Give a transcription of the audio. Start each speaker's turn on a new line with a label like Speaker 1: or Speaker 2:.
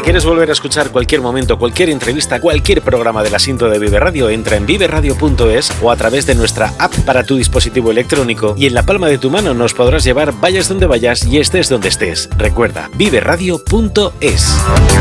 Speaker 1: quieres volver a escuchar cualquier momento, cualquier entrevista, cualquier programa del Asiento de Vive Radio, entra en viveradio.es o a través de nuestra app para tu dispositivo electrónico y en la palma de tu mano nos podrás llevar vayas donde vayas y estés donde estés. Recuerda, viveradio.es.